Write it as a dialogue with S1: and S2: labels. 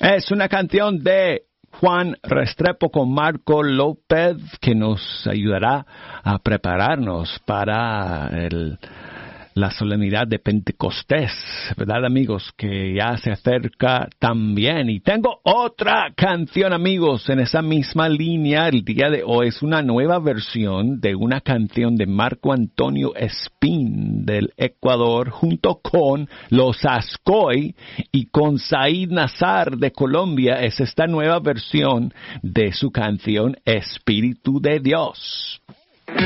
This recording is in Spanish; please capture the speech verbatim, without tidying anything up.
S1: Es una canción de Juan Restrepo con Marco López que nos ayudará a prepararnos para el, la solemnidad de Pentecostés, ¿verdad, amigos? Que ya se acerca también. Y tengo otra canción, amigos, en esa misma línea. El día de hoy es una nueva versión de una canción de Marco Antonio Espín del Ecuador junto con Los Ascoy y con Said Nazar de Colombia. Es esta nueva versión de su canción Espíritu de Dios.